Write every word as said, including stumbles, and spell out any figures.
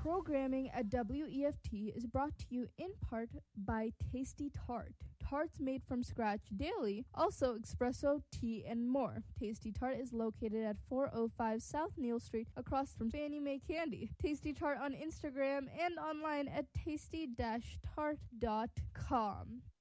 Programming at W E F T is brought to you in part by Tasty Tart. Tarts made from scratch daily, also espresso, tea, and more. Tasty Tart is located at four oh five South Neal Street, across from Fannie Mae Candy. Tasty Tart on Instagram and online at tasty dash tart dot com.